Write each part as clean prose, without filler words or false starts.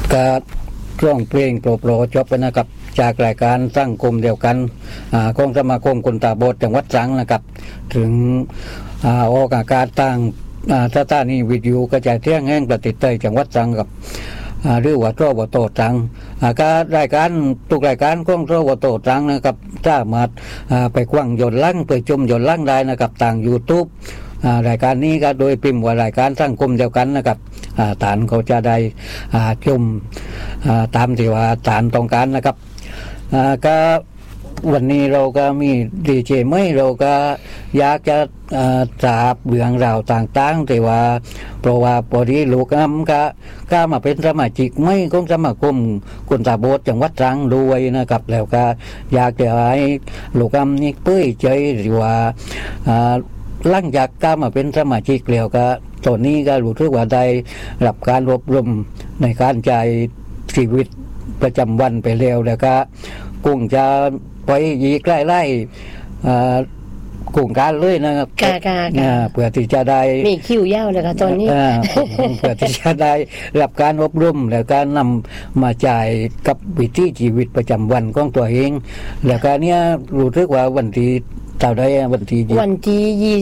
ก็ร้องเพลงโปรจบไปนะครับจากรายการสังคมเดียวกันของสมาคมคนตาบอดจังหวัดตรังนะครับถึงออกอากาศตั้งสถานีวิทยุกระจายเสียงแห่งประเทศไทยจังหวัดตรังกับหรือว่าโตวโตตรังการรายการทุกรายการของโตวโตตรังนะครับสามารถไปกว้างยนต์ลังไปชมยนต์ลังได้นะครับทาง YouTube รายการนี้ก็โดยพิมพ์ว่ารายการสังคมเดียวกันนะครับฐานเขาจะได้ชมตามที่ว่าฐานต้องการนะครับก็วันนี้เราก็มีดีเจไม่เราก็อยากจะทราบเรื่องราวต่างๆแต่ว่าเพราะว่าพอดีลูกก็มาเป็นสมาชิกไม่ของสมาคมคนตาบอดจังหวัดตรังด้วยนะครับแล้วก็อยากจะให้ลูกนี่เปิ้ยใจหรือว่าหลังจากก้ามาเป็นสมาชิกแล้วก็ตอนนี้ก็รู้สึกว่าได้รับการอบรมในการใช้ชีวิตประจำวันไปแล้วก็คงจะไปยีใกล้ๆโครงการเลยนะครับเพื่อที่จะได้มีคิวยาวเลยค่ะตอนนี้เพื่อที่จะได้รับการอบรมแล้วก็นำมาจ่ายกับวิถีชีวิตประจำวันของตัวเองแล้วก็เนี่ยรู้สึกว่าวันที่เท่าใดวันที่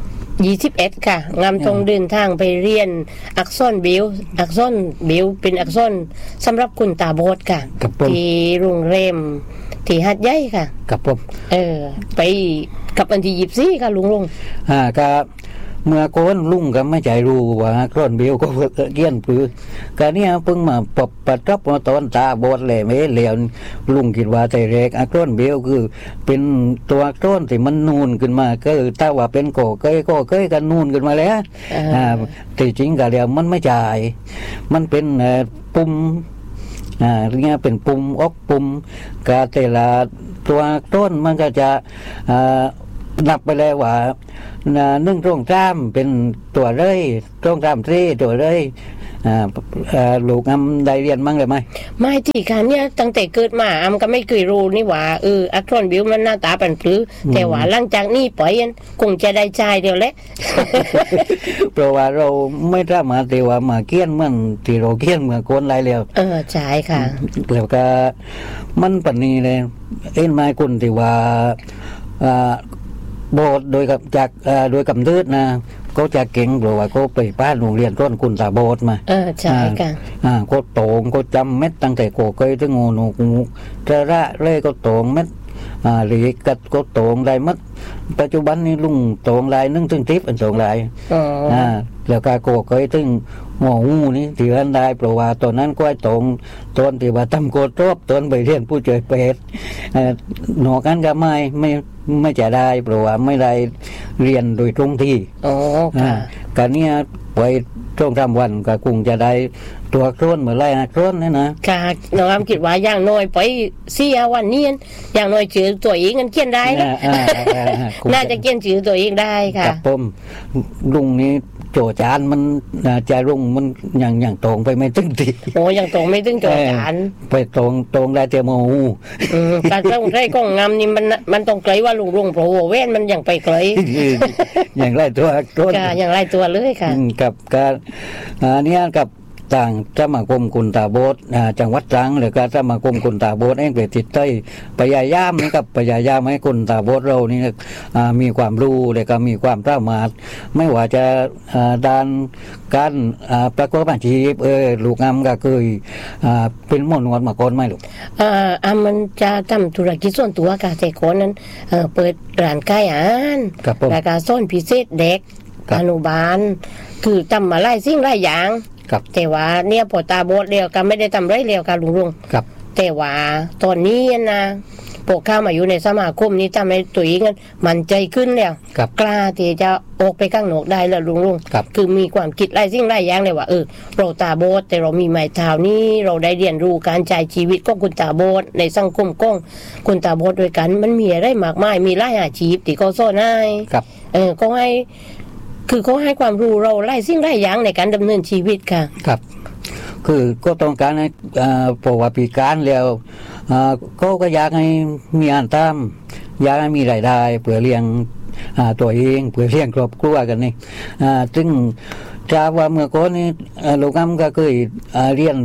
21ค่ะงามตรงเดินทางไปเรียนอักษรบิวเป็นอักษรสำหรับคุณตาบอดค่ะที่โรงแรมที่หัดใหญ่ค่ะกับผมไปกับวันที่24ค่ะลุงก็เมื่อก่อนลุงก็ไม่ใจรู้ว่าอักษรบิวก็เกี้ยนปือก็เนี่ยเพิ่งมาประทับมาตอนตาบอดเลยไม่เหลียวลุงคิดว่าแต่แรกอักษรบิวคือเป็นตัวอักษรที่มันนูนขึ้นมาก็ถ้าว่าเป็นโกเกยกันนูนขึ้นมาแล้วแต่จริงก็แล้วมันไม่จ่ายมันเป็นปุ่มเนี่ยเป็นปุ่มอกปุ่มกาแต่ละตัวต้นมันก็จะนับไปเลยว่า1 2 3เป็นตัวเลย2 3 4ตัวเลยลูกได้เรียนมั้งเลยไหมไม่ที่ค่ะเนี่ยตั้งแต่เกิดมาก็ไม่เคยรู้นี่ว่าอักษรบิวมันหน้าตาเป็นปลื้แต่ว่าหลังจากนี้ปล่อยคงจะได้ใจเดียวแหละเพราะว่าเราไม่สามารถที่ว่ามาเกี้ยนเหมือนที่เราเกี้ยนเมื่อคนไรแล้วใช่ค่ะแล้วก็มันปนนี้เลยไม้คนที่ว่าโบสโดยกับจากโดยกำเนิดนะก็จะเก่งเพราะว่าก็ไปบ้านโรงเรียนต้นคุณตาโบสมาใช่ค่ะก็โตงก็จำเม็ดตั้งแต่โกเกยถึงงูระเลยก็โตงเม็ดหรือกัดก็โตงได้มัดปัจจุบันนี้ลุงโตงลาย1 ถึง 10อันโตงลายแล้วก็โกเกยถึงงูนี่ถืออันได้เพราะว่าตอนนั้นก็ไอ้ตรงตอนที่ว่าทำโกตรบตอนไปเรียนผู้ช่วยเป็ดหนอกันก็ไม่จะได้เพราะว่าไม่ได้เรียนโดยตรงที่การนี้ไปตรง3 วันก็คงจะได้ตัวโครนเหมือนไรโครนนี่นะค่ะน้องคิดว่าอย่างน้อยไป4 วันนี้อย่างน้อยชื่อตัวเองกันเขียนได้นะน่าจะเขียนชื่อตัวเองได้ค่ะครับผมลุงนี้โจจานมันจะลุงมันอย่างตรงไปไม่ถึงทีอย่างตรงไม่ถึงโจจานไปตรงได้เตียมหูการต้องใช้กล้องงามนี่มันต้องไกลว่าลุงโปรเว้นมันอย่างไปไกลอย่างไรตัวอย่างไรตัวเลยค่ะกับการเนี่ยกับต่างสมาคมคุณตาโบสจังหวัดตรังหรือการสมาคมคุณตาโบสเองไปติดใต้พยายามนะครับพยายามให้คุณตาโบสเรานี่มีความรู้และก็มีความสามารถไม่ว่าจะด้านการประกอบอาชีพลูกงามก็เคยเป็นหมอนวดมาก่อนไหมลูกมันจะทำธุรกิจส่วนตัวค่ะแต่ก่อนนั้นเปิดร้านขายอาหารแล้วก็สอนพิเศษเด็กอนุบาลคือทำมาหลายสิ่งหลายอย่างแต่ว่าเนี่ยพอตาบอดเดียวกันไม่ได้ทำไรเดียวกันลุงแต่ว่าตอนนี้นะพวกข้ามาอยู่ในสมาคมนี้ทำให้ตัวเองมันใจขึ้นแล้วกล้าที่จะออกไปข้างนอกได้แล้วลุงคือมีความคิดหลายสิ่งหลายอย่างเลยว่าเราตาบอดแต่เรามีไม้เท้านี่เราได้เรียนรู้การใช้ชีวิตของคุณตาบอดในสังคมของคุณตาบอดด้วยกันมันมีอะไรมากมายมีหลายอาชีพที่เขาสอนให้ก็ให้คือเขาให้ความรู้เราไล่สิ่งไล่อย่างในการดำเนินชีวิตค่ะครับคือก็ต้องการให้ปกว่าปีการแล้วก็อยากให้มีงานทำอยากให้มีรายได้เพื่อเลี้ยงตัวเองเพื่อเลี้ยงครอบครัวกันนี่ซึ่ง จากว่าเมื่อก่อนนี้ลูกอ้ำก็เคยเรียน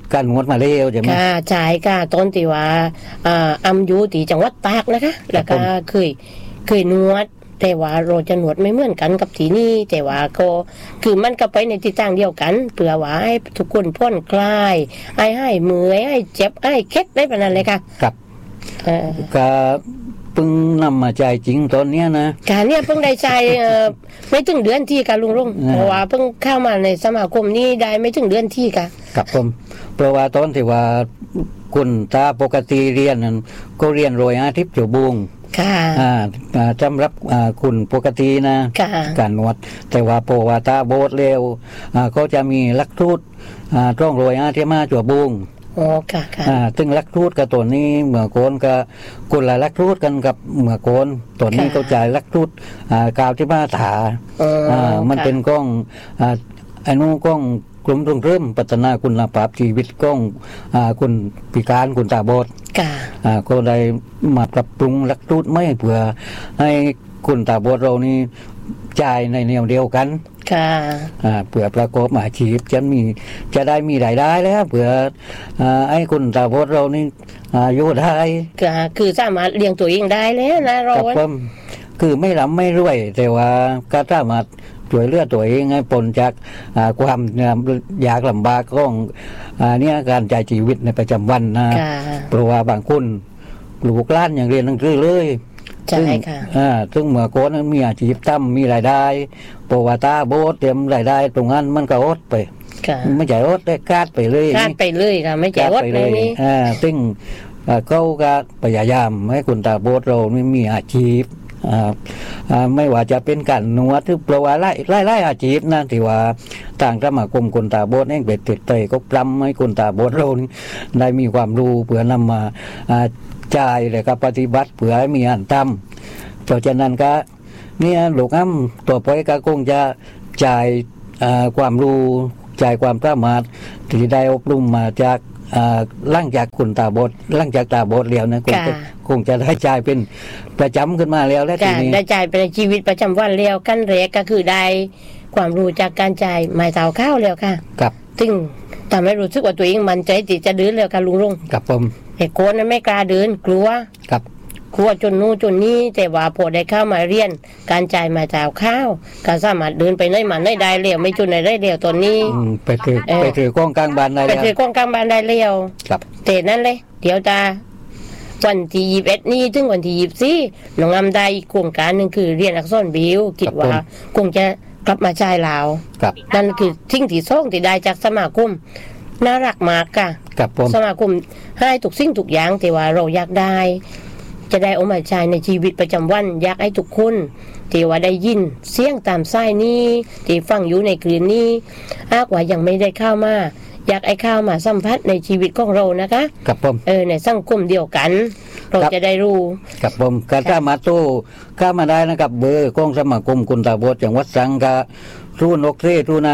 การนวดมาเร็วใช่ไหมค่ะใช่ค่ะตอนที่ว่าอำอยู่ที่จังหวัดตากนะคะแล้วก็เคยนวดแต่ว่าเราจะนวดไม่เหมือนกันกับที่นี่แต่ว่าก็คือมันก็ไปในทิศทางเดียวกันเพื่อว่าให้ทุกคนผ่อนคลายให้เมื่อยให้เจ็บให้เคล็ดได้ประมาณเลยค่ะครับก็เพิ่งนำมาใจจริงตอนนี้นะการเนี่ยเพิ่งได้ใจไม่ถึงเดือนที่ค่ะลุงเพราะว่าเพิ่งเข้ามาในสมาคมนี้ได้ไม่ถึงเดือนที่ค่ะครับผมเพราะว่าตอนที่ว่าคุณตาปกติเรียนนั้นก็เรียนโรยอาทิตย์อยู่บุงค่ะจำรับคุณปกตินะการนวดแต่ว่าพอว่าตาโบดเร็วก็จะมีลักทูตต้องโรยอาทิตย์มาจั่วบุงอ๋อค่ะซึ่งลักทูตกับตัวนี้เมื่อโกนกับคนละลักทูตกันกับเมื่อโกนตัวนี้เขาจ่ายลักทูตกาวที่มาถามันเป็นกล้องอนุกล้องกลุ่มตรงเริ่มพัฒนาคุณภาพชีวิตกล้องคุณพิการคุณตาบอดก็ได้มาปรับปรุงลักทูตไม่เพื่อให้คุณตาบอดเรานี่จ่ายในแนวเดียวกันเผื่อประกอบอาชีพจะได้มีรายได้แล้วเผื่อไอ้คุณตาบอดเรานี่อยู่ได้คือสามารถเลี้ยงตัวเองได้แล้วนะเราคือไม่ร่ำไม่รวยแต่ว่าก็สามารถช่วยเหลือตัวเองให้พ้นจากความยากลำบากของเนี่ยการใช้ชีวิตในประจำวันนะเพราะว่าบางคนลูกหลานยังเรียนหนังสือเลยใช่ค่ะซึ่งเมื่อก่อนมีอาชีพทำมีรายได้ปวตาโบสเตรียมรายได้ตรงนั้นมันก็อดไปไม่ใช่อดได้คาดไปเลยค่ะไม่ใช่อดเลยนี่ซึ่งเขาก็พยายามให้คุณตาโบสเราไม่มีอาชีพไม่ว่าจะเป็นการนวดหรือเพราะว่าไล่อาชีพนะที่ว่าต่างสมาคมคนตาบอดเองไปติดเตยก็ปรำให้คนตาบอดเราได้มีความรู้เพื่อนำมาจ่ายเลยก็ปฏิบัติเพื่อให้มีอันทำเพราะฉะนั้นก็เนี่ยลูกอ้ำตัวไปก็คงจะจ่ายความรู้จ่ายความสามารถที่ได้อบรมมาจากหลังจากคุณตาบอดหลังจากตาบอดแล้วนะคงจะได้จ่ายเป็นประจำขึ้นมาแล้วและทีนี้ได้จ่ายเป็นชีวิตประจำวันแล้วกันแรกก็คือได้ความรู้จากการจ่ายไม้เท้าข้าวแล้วค่ะครับซึ่งทำให้รู้สึกว่าตัวเองมันใจติดจะเดินแล้วค่ะลุงครับผมไอ้โคนนั้นไม่กล้าเดินกลัวครับกลัวจนนู้นจนนี้แต่ว่าพอได้เข้ามาเรียนการจ่ายไม้เท้าข้าวก็สามารถเดินไปไหนมาไหนได้แล้วไม่จนไหนได้แล้วตอนนี้ไปถือกล้องกลางบ้านได้แล้วไปถือกล้องกลางบ้านได้แล้วครับแต่นั่นเลยเดี๋ยวตาวันที่21นี้ถึงวันที่24น้องอำได้โครงการนึงคือเรียนอักษรบิวคิดว่าคงจะกลับมาจ่ายลาวนั่นคือสิ่งที่ส่งที่ได้จากสมาคมน่ารักมากค่ะสมาคมให้ทุกสิ่งทุกอย่างที่ว่าเราอยากได้จะได้เอามาใช้ในชีวิตประจำวันอยากให้ทุกคนที่ว่าได้ยินเสียงตามสายนี้ที่ฟังอยู่ในคืนนี้หากว่ายังไม่ได้เข้ามาอยากไอ้ข้าวมาสัมผัสในชีวิตของเรานะคะกับผมในสังคมเดียวกันเราจะได้รู้กับผมการถ้ามาตู้ข้ามาได้นะครับเบอร์กองสมาคมคุณตาบอดจังหวัดสังกะรุ่น6 4รุ่น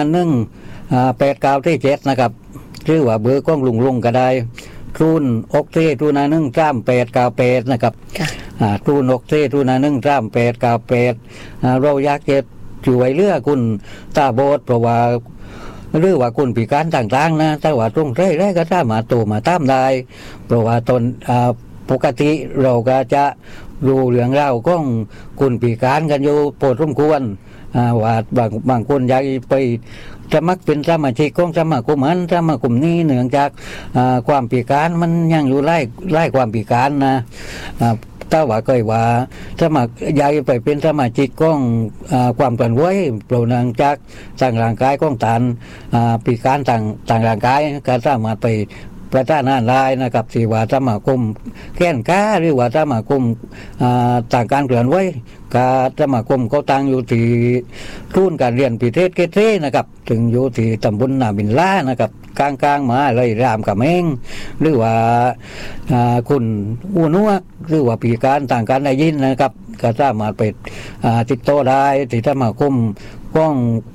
1 8 9 7นะครับหรือว่าเบอร์กองลุงก็ได้รุ่น6 4รุ่น1 3 8 9 8นะครับรุ่น6 4รุ่น1 3 8 9 8เราอยากจะช่วยเหลือคุณตาบอดเพราะว่าหรือว่าคุณพิการต่างๆนะแต่ว่าตรงแรกก็สามารถโตมาตามได้เพราะว่าตอนปกติเราก็จะรู้เรื่องราวของคุณพิการกันอยู่พอสมควรว่าบางคนอยากไปสมัครเป็นสมาชิกของสมาคมนั้นสมาคมนี้เนื่องจากความพิการมันยังอยู่ไล่ความพิการนะถ้าว่าเคยว่าสมัครอยากไปเป็นสมาชิกของความเคลื่อนไหวโปรนังจากต่างร่างกายของตานพิการต่างร่างกายก็สามารถไปประธานานได้นะครับที่ว่าสมาคมแก่นก้าหรือว่าสมาคมต่างการเคลื่อนไหวก็สมาคมเขาตั้งอยู่ที่รุ่นการเรียนพิเศษเกษตรนะครับถึงอยู่ที่ตำบลนาบินล่านะครับกลางๆมาเลยรามกับเองหรือว่าคุณอ้วนวกหรือว่าพิการต่างการได้ยินนะครับก็สามารถไปติดต่อได้ที่สมาคมของ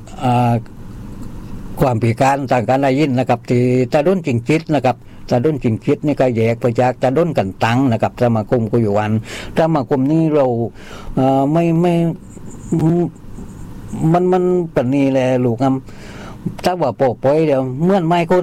ความพิการต่างการได้ยินนะครับที่ตะดุนจิงจิตนะครับตะดุนจิงจิตนี่ก็แยกไปจากตะดุนกันตังนะครับสมาคมกุยวันสมาคมนี้เราไม่มันปนนี้แหละลูกถ้าว่าโปะปอยเดี๋ยวเหมือนไม้คน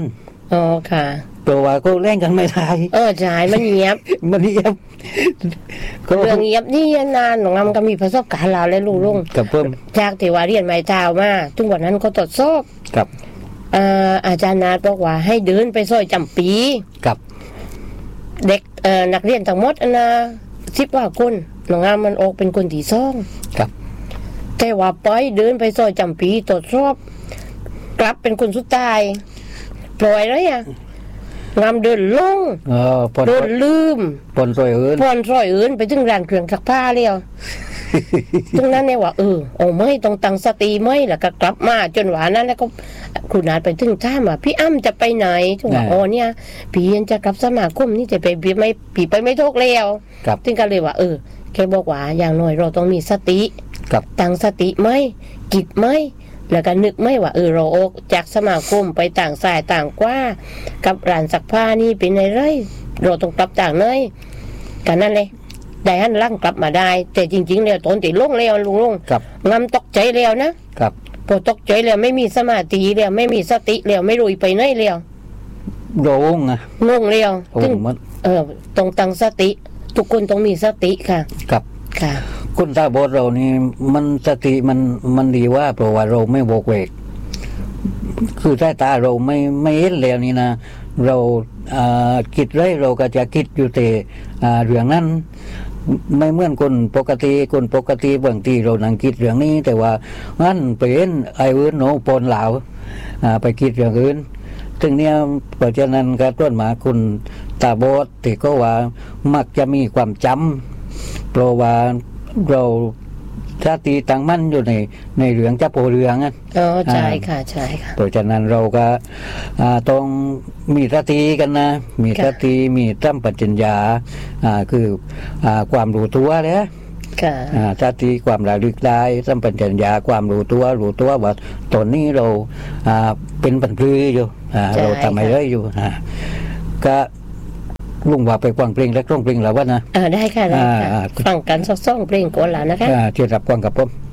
อ๋อค่ะเพราะว่าก็เล่นกันไม่ได้ใช่มันเงียบมันเงียบเรื่องเงียบนี่นานหลวงก็มีประสบการณ์เราและลุงกับเพิ่มจากที่ว่าเรียนไม้เท้ามาทุกวันนั้นก็ตรวจสอบกับอาจารย์นาบอกว่าให้เดินไปซอยจำปีกับเด็กนักเรียนทั้งหมดนะ10 กว่าคนหลวงมันออกเป็นคนที่2 กับแต่ว่าปล่อยเดินไปซอยจำปีตรวจสอบกลับเป็นคนสุดท้ายปล่อยแล้วอ่ะงามเดินลงโดนลืมปนซอยอื่นไปถึงร้านเครื่องซักผ้าเลี้ยวตรงนั้นเนี่ยว่าไม่ต้องตั้งสติไม่แล้วก็กลับมาจนหวานั้นแล้วก็คุณนาไปถึงท่ามาพี่อ้ำจะไปไหนจังหวะเนี่ยพี่ยังจะกลับสมาคมนี่จะไปพี่ไปไม่ทุกแล้วจึงก็เลยว่าแกบอกว่าอย่างน้อยเราต้องมีสติตั้งสติไหมกิจไหมแล้วก็นึกไม่ว่าเราออกจากสมาคมไปต่างสายต่างกว่ากับร้านซักผ้านี่เป็นไงไรเราต้องกลับต่างเนยกันนั่นเลยได้หันล่างกลับมาได้แต่จริงๆแล้วตอนที่ลงแล้วลุงงำตกใจแล้วนะครับพอตกใจแล้วไม่มีสมาธิแล้วไม่มีสติแล้วไม่รู้ไปไหนแล้วโล่งอะงงแล้วซึ่งต้องตั้งสติทุกคนต้องมีสติค่ะครับค่ะคุณตาบอดเรานี่มันสติมันดีว่าเพราะว่าเราไม่โวกเวกคือสายตาเราไม่เห็นแล้วนี่นะเราคิดไรเราก็จะคิดอยู่แต่เรื่องนั้นไม่เหมือนคนปกติบางทีเรานั่งคิดเรื่องนี้แต่ว่างั้นไปเห็นไอ้อื่นโน้ปนเหลาไปคิดเรื่องอื่นถึงเนี้ยเพราะฉะนั้นการต้นมาคุณตาบอดที่ก็ว่ามักจะมีความจำเพราะว่าเราสติตั้งมั่นอยู่ในเรื่องจับโพเรื่องอ่ะใช่ค่ะใช่ค่ะเพราะฉะนั้นเราก็ต้องมีสติกันนะมีสติมีสัมปชัญญะคือความรู้ตัวเนี่ยสติความระลึกได้สัมปชัญญะความรู้ตัวว่าตอนนี้เราเป็นปัญญาอยู่เราทำอะไรอยู่ก็ลุงว่าไปฟังเพลงและร้องเพลงแล้ววะนะได้ค่ะฟังกันซ่องเพลงก่อนแล้วนะคะที่รับฟังกับผม